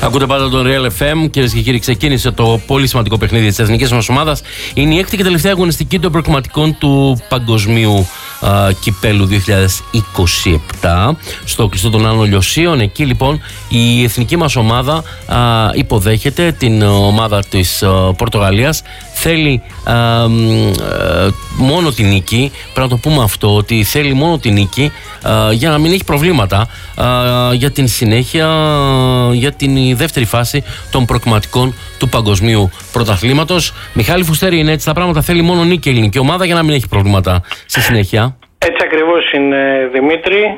Ακούτε πάντα τον Real FM, κυρίες και κύριοι. Ξεκίνησε το πολύ σημαντικό παιχνίδι της εθνικής μας ομάδας. Είναι η έκτη και τελευταία αγωνιστική των προκριματικών του Παγκοσμίου Κυπέλου 2027 στο κλειστό των Άνω Λιωσίων. Εκεί λοιπόν η εθνική μας ομάδα υποδέχεται την ομάδα της Πορτογαλίας. Θέλει μόνο την νίκη. Πρέπει να το πούμε αυτό, ότι θέλει μόνο την νίκη για να μην έχει προβλήματα για την συνέχεια, για την δεύτερη φάση των προκριματικών του Παγκοσμίου Πρωταθλήματος. Μιχάλη Φουστέρη, είναι έτσι τα πράγματα? Θέλει μόνο νίκη η ελληνική ομάδα για να μην έχει προβλήματα στη συνέχεια. Έτσι ακριβώς είναι, Δημήτρη.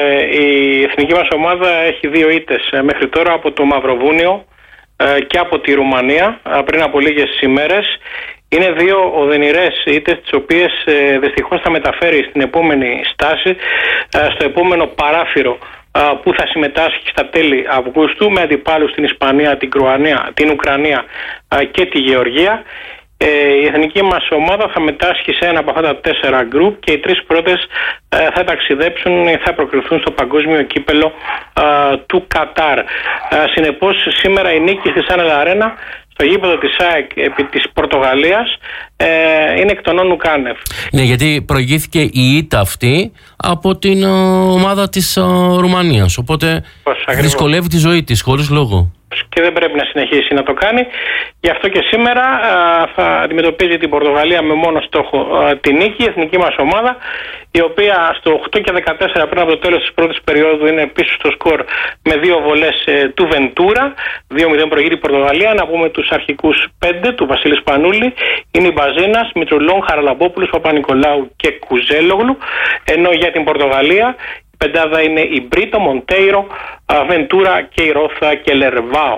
Η εθνική μας ομάδα έχει 2 ήττες μέχρι τώρα από το Μαυροβούνιο και από τη Ρουμανία πριν από λίγες ημέρες. Είναι 2 οδυνηρές ήττες, τις οποίες δυστυχώς θα μεταφέρει στην επόμενη στάση, στο επόμενο παράθυρο που θα συμμετάσχει στα τέλη Αυγούστου με αντιπάλους την Ισπανία, την Ουκρανία και τη Γεωργία. Η εθνική μας ομάδα θα μετάσχει σε ένα από αυτά τα 4 γκρουπ και οι 3 πρώτες θα ταξιδέψουν ή θα προκριθούν στο Παγκόσμιο Κύπελο του Κατάρ. Συνεπώς σήμερα η νίκη στη Σάνελ Αρένα στο γήπεδο της ΑΕΚ επί της Πορτογαλίας είναι εκ των όνου κάνευ. Ναι, γιατί προηγήθηκε η ήττα αυτή από την ομάδα της Ρουμανίας, οπότε δυσκολεύει τη ζωή της χωρίς λόγο. Και δεν πρέπει να συνεχίσει να το κάνει. Γι' αυτό και σήμερα θα αντιμετωπίζει την Πορτογαλία με μόνο στόχο τη νίκη. Η εθνική μας ομάδα, η οποία στο 8 και 14 πριν από το τέλος της πρώτης περίοδου είναι πίσω στο σκορ με 2 βολές του Βεντούρα. 2-0 προηγείται η Πορτογαλία. Να πούμε τους αρχικούς 5 του Βασίλη Σπανούλη. Είναι η Μπαζίνας, Μητρουλόν, Χαραλαμπόπουλος, Παπα-Νικολάου και Κουζέλογλου. Ενώ για την Πορτογαλία η πεντάδα είναι η Μπρίτο, Μοντέιρο, Βεντούρα και η Ρώθα και Λερβάο.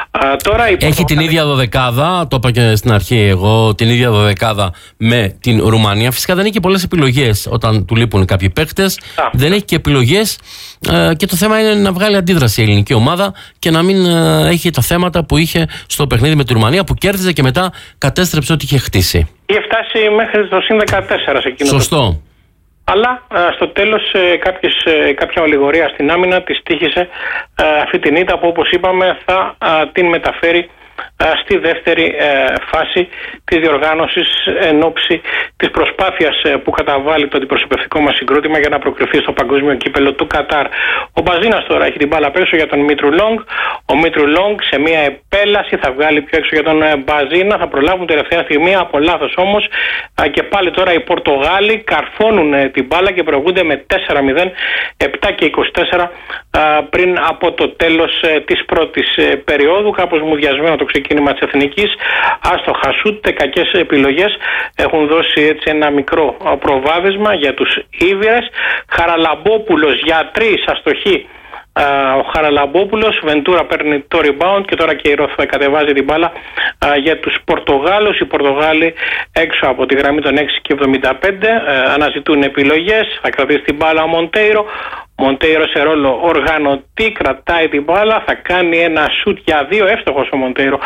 Έχει την ίδια δωδεκάδα, το είπα και στην αρχή εγώ, την ίδια δωδεκάδα με την Ρουμανία. Φυσικά δεν έχει και πολλές επιλογές όταν του λείπουν κάποιοι παίκτες. Δεν έχει και επιλογές και το θέμα είναι να βγάλει αντίδραση η ελληνική ομάδα και να μην έχει τα θέματα που είχε στο παιχνίδι με τη Ρουμανία, που κέρδιζε και μετά κατέστρεψε ό,τι είχε χτίσει. Είχε φτάσει μέχρι το συν 14 σε εκείνο. Σωστό. Αλλά στο τέλος κάποια ολιγορία στην άμυνα της τύχησε αυτή την ήττα που, όπως είπαμε, θα την μεταφέρει στη δεύτερη φάση της διοργάνωσης εν ώψη της προσπάθειας που καταβάλει το αντιπροσωπευτικό μας συγκρότημα για να προκριθεί στο Παγκόσμιο Κύπελο του Κατάρ. Ο Μπαζίνας τώρα έχει την μπάλα πίσω για τον Μήτρου-Λόγκ. Ο Μήτρου-Λόγκ σε μια επέλαση θα βγάλει πιο έξω για τον Μπαζίνα. Θα προλάβουν τελευταία στιγμή, από λάθος όμως, και πάλι τώρα οι Πορτογάλοι καρφώνουν την μπάλα και προηγούνται με 4-0, 7 και 24 πριν από το τέλος της πρώτης περίοδου. Κάπως μουδιασμένο το ξεκίνημα της εθνικής. Άστοχα σούτ, κακές επιλογές έχουν δώσει έτσι ένα μικρό προβάδισμα για τους Ήβιρες. Χαραλαμπόπουλος για 3, αστοχή ο Χαραλαμπόπουλος. Βεντούρα παίρνει το rebound και τώρα και η Ρώθα κατεβάζει την μπάλα για τους Πορτογάλους. Οι Πορτογάλοι έξω από τη γραμμή των 6 και 75 αναζητούν επιλογές. Θα κρατήσει την μπάλα ο Μοντέιρο. Μοντέιρο σε ρόλο οργανωτή, κρατάει την μπάλα, θα κάνει ένα σουτ για 2, εύστοχος ο Μοντέιρο.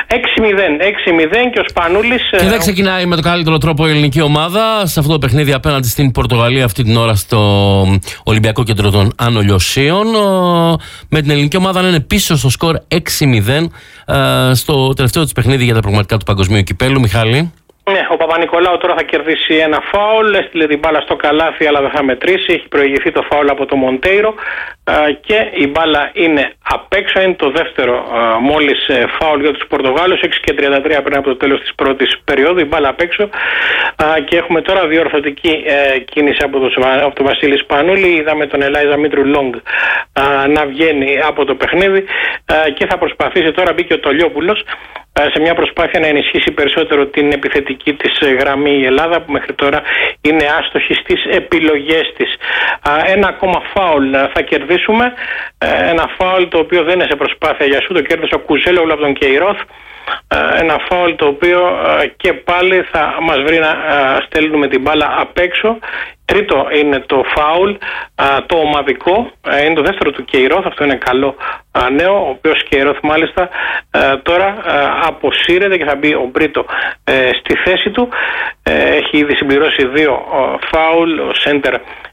6-0 και ο Σπανούλης. Και δεν ξεκινάει με τον καλύτερο τρόπο η ελληνική ομάδα σε αυτό το παιχνίδι απέναντι στην Πορτογαλία αυτή την ώρα στο Ολυμπιακό Κέντρο των Άνω Λιωσίων. Με την ελληνική ομάδα να είναι πίσω στο σκορ 6-0 στο τελευταίο της παιχνίδι για τα προγραμματικά του Παγκοσμίου Κυπέλου. Μιχάλη. Ναι, ο Παπα-Νικολάου τώρα θα κερδίσει ένα φάουλ, έστειλε την μπάλα στο καλάθι αλλά δεν θα μετρήσει, έχει προηγηθεί το φάουλ από το Μοντέιρο και η μπάλα είναι απ' έξω, είναι το δεύτερο μόλις φάουλ για τους Πορτογάλους, 6 και 33 πριν από το τέλος της πρώτης περίοδου, η μπάλα απ' έξω και έχουμε τώρα διορθωτική κίνηση από τον Βασίλη Σπανούλη. Είδαμε τον Ελάιζα Μήτρου-Λόγκ να βγαίνει από το παιχνίδι και θα προσπαθήσει τώρα, μπήκε ο Τολιόπουλος σε μια προσπάθεια να ενισχύσει περισσότερο την επιθετική της γραμμή η Ελλάδα, που μέχρι τώρα είναι άστοχη στις επιλογές της. Ένα ακόμα φάουλ θα κερδίσουμε, ένα φάουλ το οποίο δεν είναι σε προσπάθεια για σου, το κέρδισε ο Κουζέλογλου από τον Κεϊρόθ. Ένα φάουλ το οποίο και πάλι θα μας βρει να στέλνουμε την μπάλα απ' έξω. Τρίτο είναι το φάουλ, το ομαδικό, είναι το δεύτερο του Κεϊρόθ, αυτό είναι καλό νέο, ο οποίος Κεϊρόθ μάλιστα τώρα αποσύρεται και θα μπει ο Μπρίτο στη θέση του. Έχει ήδη συμπληρώσει 2 φάουλ, ο σέντερ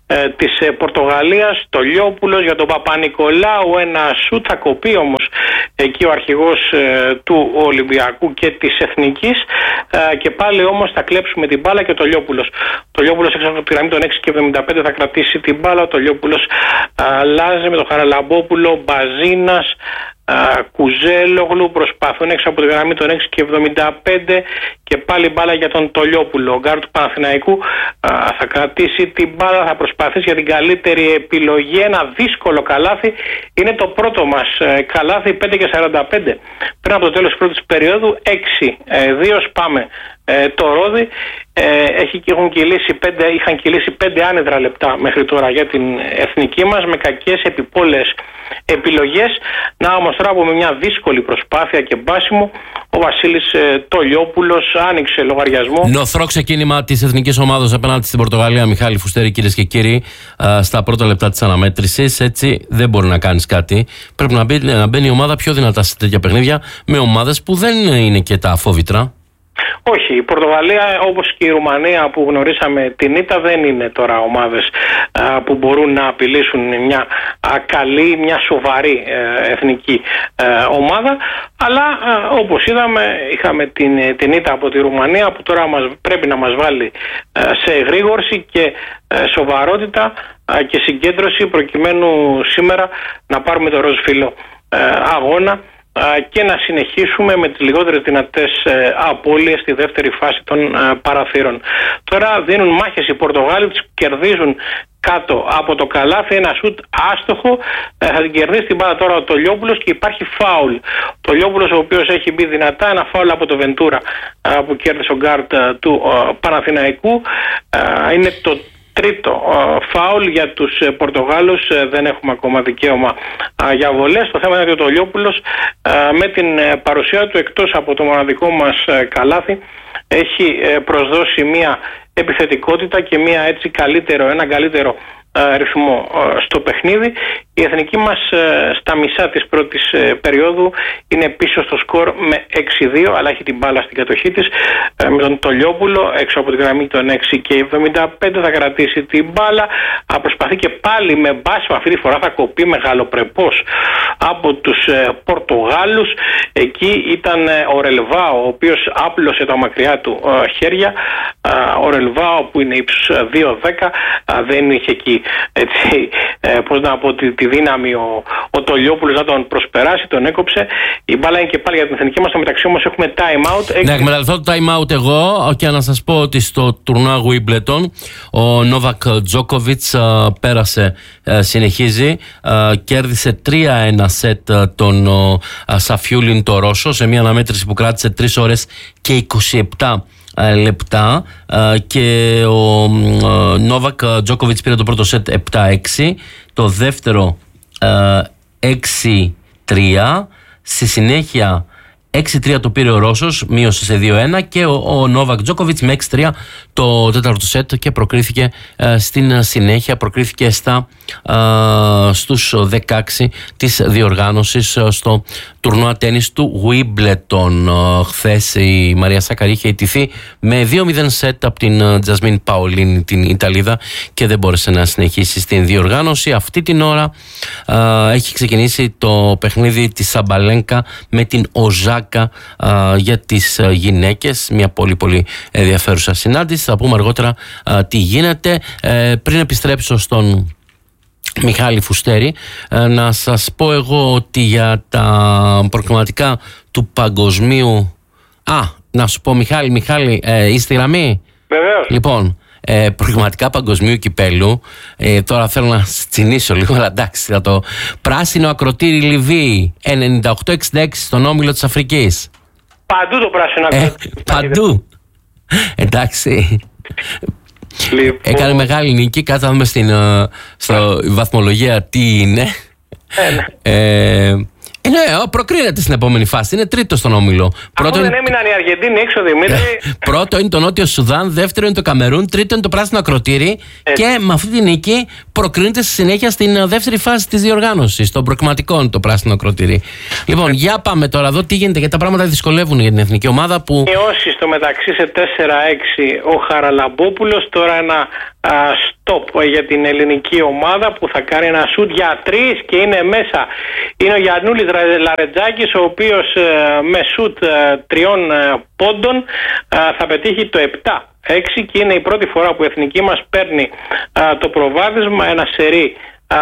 της Πορτογαλίας, το Λιόπουλος για τον Παπα-Νικολάου, ένα σουτ, θα κοπεί όμως εκεί ο αρχηγός του Ολυμπιακού και της Εθνικής, και πάλι όμως θα κλέψουμε την μπάλα και το Λιόπουλος. Το Λιόπουλος έξω από τη γραμμή των 6,75 θα κρατήσει την μπάλα, το Λιόπουλος αλλάζει με τον Χαραλαμπόπουλο, Μπαζίνας, Κουζέλογλου, προσπαθούν έξω από τη γραμμή των 6,75 και πάλι μπάλα για τον Τολιόπουλο. Ο γκάρ του Παναθηναϊκού θα κρατήσει την μπάλα, θα προσπαθήσει για την καλύτερη επιλογή. Ένα δύσκολο καλάθι, είναι το πρώτο μας καλάθι, 5,45 πριν από το τέλος της πρώτης περίοδου. 6-2 σπάμε το ρόδι. Είχαν κυλήσει 5 άνεδρα λεπτά μέχρι τώρα για την εθνική μας, με κακές επιπόλαιες επιλογές. Να όμως τώρα από μια δύσκολη προσπάθεια και μπάσιμο, ο Βασίλης Τολιόπουλος άνοιξε λογαριασμό. Νοθρό ξεκίνημα της εθνικής ομάδας απέναντι στην Πορτογαλία, Μιχάλη Φουστέρη, κυρίες και κύριοι, στα πρώτα λεπτά της αναμέτρησης. Έτσι δεν μπορεί να κάνεις κάτι. Πρέπει να μπαίνει η ομάδα πιο δυνατά σε τέτοια παιχνίδια, με ομάδες που δεν είναι και τα φόβητρα. Όχι, η Πορτογαλία, όπως και η Ρουμανία που γνωρίσαμε την ήττα, δεν είναι τώρα ομάδες που μπορούν να απειλήσουν μια καλή, μια σοβαρή εθνική ομάδα, αλλά όπως είδαμε, είχαμε την ήττα από τη Ρουμανία που τώρα πρέπει να μας βάλει σε εγρήγορση και σοβαρότητα και συγκέντρωση, προκειμένου σήμερα να πάρουμε το ροζ φύλλο αγώνα και να συνεχίσουμε με τις λιγότερες δυνατές απώλειες στη δεύτερη φάση των παραθύρων. Τώρα δίνουν μάχες οι Πορτογάλοι, τους κερδίζουν κάτω από το καλάθι, ένα σουτ άστοχο, θα την κερδίσει την μπάλα τώρα ο Τολιόπουλος και υπάρχει φάουλ. Ο Τολιόπουλος, ο οποίος έχει μπει δυνατά, ένα φάουλ από το Βεντούρα που κέρδισε ο γκάρτ του Παναθηναϊκού. Είναι το τρίτο φάουλ για τους Πορτογάλους, δεν έχουμε ακόμα δικαίωμα για βολές. Το θέμα είναι ότι ο Τολιόπουλος με την παρουσία του εκτός από το μοναδικό μας καλάθι έχει προσδώσει μια επιθετικότητα και ένα καλύτερο ρυθμό στο παιχνίδι. Η εθνική μας στα μισά της πρώτης περίοδου είναι πίσω στο σκορ με 6-2, αλλά έχει την μπάλα στην κατοχή της με τον Τολιόπουλο έξω από τη γραμμή των 6,75. Θα κρατήσει την μπάλα, προσπαθεί και πάλι με μπάσιμο, αυτή τη φορά θα κοπεί μεγαλοπρεπώς από τους Πορτογάλους. Εκεί ήταν ο Ρελβάο, ο οποίος άπλωσε τα μακριά του χέρια. Ο Ρελβάο που είναι ύψους 2,10 δεν είχε εκεί τη δύναμη ο Τολιόπουλος να τον προσπεράσει, τον έκοψε. Η μπάλα είναι και πάλι για την εθνική μας. Στο μεταξύ όμως έχουμε time out. Να εκμεταλλευτώ το time out εγώ και να σας πω ότι στο τουρνουά Wimbledon ο Νόβακ Τζόκοβιτς πέρασε, συνεχίζει, κέρδισε 3-1 σετ τον Σαφιούλιν το Ρώσο σε μια αναμέτρηση που κράτησε 3 ώρες και 27 λεπτά, και ο Νόβακ Τζόκοβιτς πήρε το πρώτο σετ 7-6, το δεύτερο 6-3, στη συνέχεια 6-3 το πήρε ο Ρώσος, μείωσε σε 2-1, και ο Νόβακ Τζόκοβιτς με 6-3 το τέταρτο σετ και προκρίθηκε στην συνέχεια, προκρίθηκε στους 16 της διοργάνωσης στο τουρνουά τένις του Wimbledon. Χθες η Μαρία Σάκαρη είχε ιτηθεί με 2-0 σετ από την Τζασμίν Παολίνη, την Ιταλίδα, και δεν μπόρεσε να συνεχίσει στην διοργάνωση. Αυτή την ώρα έχει ξεκινήσει το παιχνίδι της Σαμπαλένκα με την Οζάκα για τις γυναίκες, μια πολύ πολύ ενδιαφέρουσα συνάντηση. Θα πούμε αργότερα τι γίνεται. Πριν επιστρέψω στον Μιχάλη Φουστέρη, να σας πω εγώ ότι για τα προκριματικά του παγκοσμίου... να σου πω Μιχάλη, είσαι στη γραμμή? Βεβαίως. Λοιπόν, προκριματικά παγκοσμίου κυπέλου, τώρα θέλω να τσινήσω λίγο, αλλά εντάξει, το πράσινο ακροτήρι Λιβύη 98-66 στον όμιλο της Αφρικής. Παντού το πράσινο ακροτήρι. Παντού. Εντάξει. Λοιπόν. Έκανε μεγάλη νίκη. Κάτσε να δούμε στην βαθμολογία τι είναι. Ναι, προκρίνεται στην επόμενη φάση. Είναι τρίτο στον όμιλο. Πρώτο δεν έμειναν οι Αργεντίνοι έξω, Δημήτρη. Πρώτο είναι το Νότιο Σουδάν, δεύτερο είναι το Καμερούν, τρίτο είναι το Πράσινο Ακροτήρι. Και με αυτή τη νίκη προκρίνεται στη συνέχεια στην δεύτερη φάση της διοργάνωσης των προκριματικών το Πράσινο Ακροτήρι. Λοιπόν, για πάμε τώρα εδώ τι γίνεται, γιατί τα πράγματα δυσκολεύουν για την εθνική ομάδα που. Μειώσει στο μεταξύ σε 4-6 ο Χαραλαμπόπουλος. Τώρα ένα stop για την ελληνική ομάδα που θα κάνει ένα σουτ για 3 και είναι μέσα. Είναι ο Γιαννούλης Λαρετζάκης, ο οποίος με σουτ 3 πόντων θα πετύχει το 7-6 και είναι η πρώτη φορά που η εθνική μας παίρνει το προβάδισμα, ένα σερί 5-0,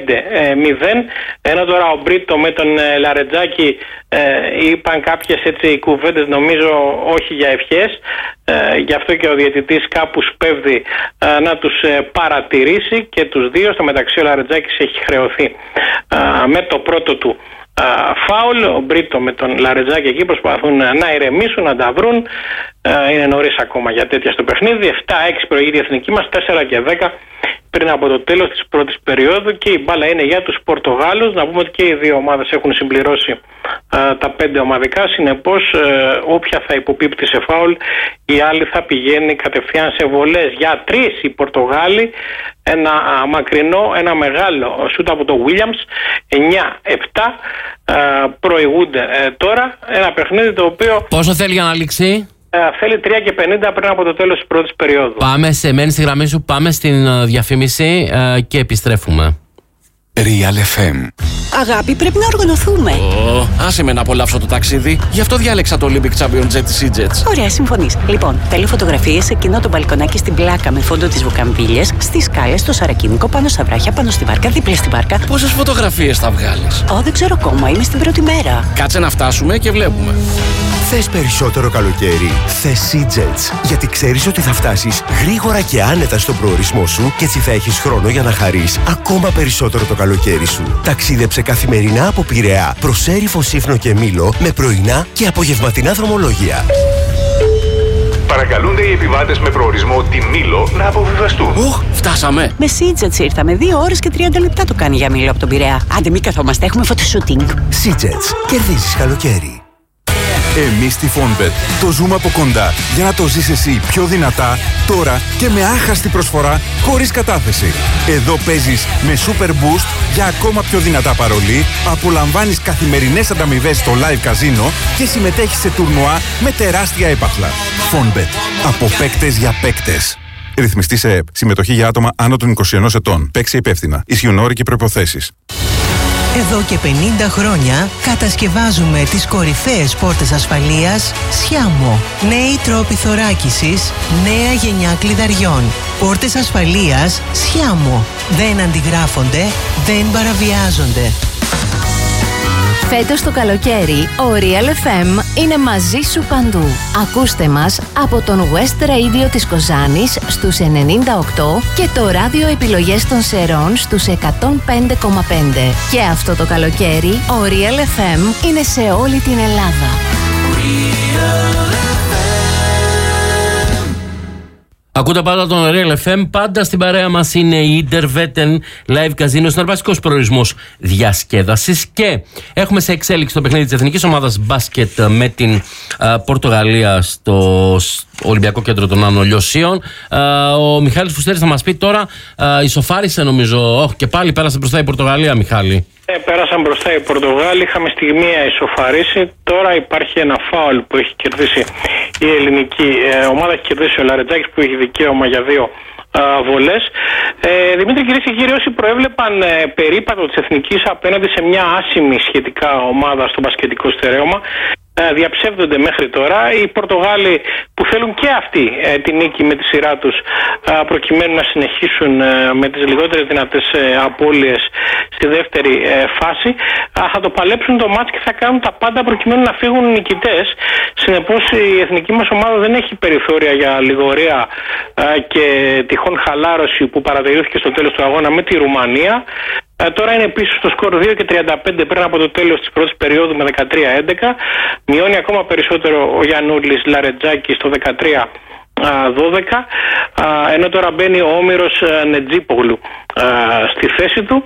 ενώ τώρα ο Μπρίτο με τον Λαρετζάκη είπαν κάποιες έτσι κουβέντες, νομίζω όχι για ευχές, γι' αυτό και ο διαιτητής κάπου σπέβδει να τους παρατηρήσει και τους δύο. Στο μεταξύ ο Λαρετζάκης έχει χρεωθεί με το πρώτο του φάουλ. Ο Μπρίτο με τον Λαρετζάκη εκεί προσπαθούν να ηρεμήσουν, να τα βρουν. Είναι νωρίς ακόμα για τέτοια στο παιχνίδι. 7-6 προηγείται η εθνική μας, 4-10 πριν από το τέλος της πρώτης περίοδου και η μπάλα είναι για τους Πορτογάλους. Να πούμε ότι και οι δύο ομάδες έχουν συμπληρώσει τα 5 ομαδικά, συνεπώς όποια θα υποπίπτει σε φάουλ η άλλη θα πηγαίνει κατευθείαν σε βολές. Για 3 οι Πορτογάλοι, ένα μακρινό, ένα μεγάλο σούτ από το Williams, 9-7 προηγούνται τώρα. Ένα παιχνίδι το οποίο. Πόσο θέλει για να λήξει? Θέλει 3:50 πριν από το τέλος της πρώτης περίοδου. Πάμε μένει στη γραμμή σου, πάμε στην διαφήμιση και επιστρέφουμε. Real FM. Αγάπη, πρέπει να οργανωθούμε. Άσε με να απολαύσω το ταξίδι. Γι' αυτό διάλεξα το Olympic Champion Jet της EasyJet. Ωραία, συμφωνείς. Λοιπόν, θέλω φωτογραφίες σε εκείνο το μπαλκονάκι στην πλάκα με φόντο τις βουκαμβίλιες, στις σκάλες, στο Σαρακίνικο, πάνω στα βράχια, πάνω στη βάρκα, δίπλα στη βάρκα. Πόσες φωτογραφίες θα βγάλεις? Δεν ξέρω ακόμα, είμαι στην πρώτη μέρα. Κάτσε να φτάσουμε και βλέπουμε. Θες περισσότερο καλοκαίρι? Θες EasyJet. Γιατί ξέρεις ότι θα φτάσεις γρήγορα και άνετα στον προορισμό σου και έτσι θα έχεις χρόνο για να χαρείς ακόμα περισσότερο το καλοκαίρι σου. Ταξίδεψε καθημερινά από Πειραιά προς Έριφο, Σύφνο και Μήλο με πρωινά και απογευματινά δρομολόγια. Παρακαλούνται οι επιβάτες με προορισμό τη Μήλο να αποβιβαστούν. Φτάσαμε. Με EasyJet ήρθαμε. 2 ώρες και 30 λεπτά το κάνει για Μήλο από τον Πειραιά. Άντε, μην καθόμαστε, έχουμε φωτοσούτινγκ. EasyJet. Κερδίζεις καλοκαίρι. Εμείς στη Fonbet το ζούμε από κοντά για να το ζεις εσύ πιο δυνατά, τώρα και με άχαστη προσφορά χωρίς κατάθεση. Εδώ παίζεις με Super Boost για ακόμα πιο δυνατά παρολί, απολαμβάνεις καθημερινές ανταμοιβές στο live καζίνο και συμμετέχεις σε τουρνουά με τεράστια έπαθλα. Fonbet. Από παίκτες για παίκτες. Ρυθμιστή σε ΕΕΠ. Συμμετοχή για άτομα άνω των 21 ετών. Παίξει υπεύθυνα. Ισχύουν όροι και προϋποθέσεις. Εδώ και 50 χρόνια κατασκευάζουμε τις κορυφαίες πόρτες ασφαλείας Sciamo. Νέοι τρόποι θωράκισης, νέα γενιά κλειδαριών. Πόρτες ασφαλείας Sciamo. Δεν αντιγράφονται, δεν παραβιάζονται. Φέτος το καλοκαίρι, ο Real FM είναι μαζί σου παντού. Ακούστε μας από τον West Radio της Κοζάνης στους 98 και το ράδιο επιλογές των Σερών στους 105,5. Και αυτό το καλοκαίρι, ο Real FM είναι σε όλη την Ελλάδα. Ακούτε πάντα τον Real FM, πάντα στην παρέα μας είναι η Intervetten Live Casino, συναρπαστικός προορισμός διασκέδασης και έχουμε σε εξέλιξη το παιχνίδι της Εθνικής Ομάδας Μπάσκετ με την Πορτογαλία στο Ολυμπιακό Κέντρο των Άνω Λιωσίων. Ο Μιχάλης Φουστέρης θα μας πει τώρα, ισοφάρισε νομίζω, και πάλι πέρασε μπροστά η Πορτογαλία, Μιχάλη. Πέρασαν μπροστά οι Πορτογάλοι, είχαμε στιγμία ισοφαρίσει. Τώρα υπάρχει ένα φάουλ που έχει κερδίσει η ελληνική ομάδα, έχει κερδίσει ο Λαρετζάκης που έχει δικαίωμα για 2 βολές. Δημήτρη, κυρίες και κύριοι, όσοι προέβλεπαν περίπατο της εθνικής απέναντι σε μια άσημη σχετικά ομάδα στο μπασκετικό στερέωμα, διαψεύδονται μέχρι τώρα. Οι Πορτογάλοι που θέλουν και αυτοί τη νίκη με τη σειρά τους προκειμένου να συνεχίσουν με τις λιγότερες δυνατές απώλειες στη δεύτερη φάση, θα το παλέψουν το μάτς και θα κάνουν τα πάντα προκειμένου να φύγουν νικητές. Συνεπώς η εθνική μας ομάδα δεν έχει περιθώρια για λιγορία και τυχόν χαλάρωση που παρατηρήθηκε στο τέλος του αγώνα με τη Ρουμανία. Τώρα είναι πίσω στο σκορ 2:35 πριν από το τέλος της πρώτης περίοδου με 13-11. Μειώνει ακόμα περισσότερο ο Γιαννούλης Λαρετζάκης στο 13-12. Ενώ τώρα μπαίνει ο Όμηρος Νετζίπογλου στη θέση του.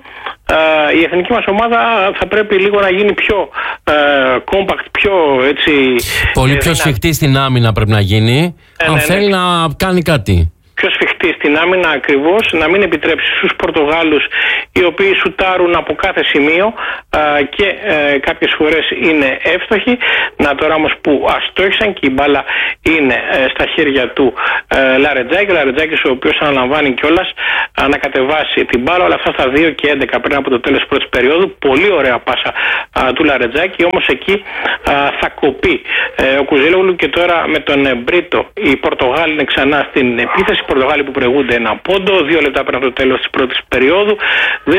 η εθνική μας ομάδα θα πρέπει λίγο να γίνει πιο compact, πιο έτσι... Πολύ πιο σφιχτή στην άμυνα πρέπει να γίνει, αν θέλει να κάνει κάτι. Πιο σφιχτή στην άμυνα ακριβώς, να μην επιτρέψει στους Πορτογάλους οι οποίοι σουτάρουν από κάθε σημείο και κάποιες φορές είναι εύστοχοι. Να τώρα όμως που αστόχησαν και η μπάλα είναι στα χέρια του Λαρετζάκη. Ο Λαρετζάκης ο οποίος αναλαμβάνει κιόλας να κατεβάσει την μπάλα, όλα αυτά στα 2 και 11 πριν από το τέλος της πρώτης περίοδου. Πολύ ωραία πάσα του Λαρετζάκη, όμως εκεί θα κοπεί ο Κουζέλογλου και τώρα με τον Μπρίτο οι Πορτογάλοι είναι ξανά στην επίθεση. Οι Πορτογάλοι που προηγούνται ένα πόντο, 2 λεπτά πριν από το τέλος της πρώτης περίοδου. Δεν